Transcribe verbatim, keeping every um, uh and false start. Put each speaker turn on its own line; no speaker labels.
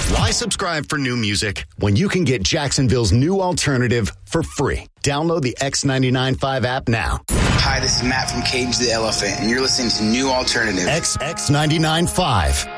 Why subscribe for new music when you can get Jacksonville's new alternative for free? Download the X ninety-nine point five app now.
Hi, this is Matt from Cage the Elephant, and you're listening to New Alternative.
X X ninety-nine point five.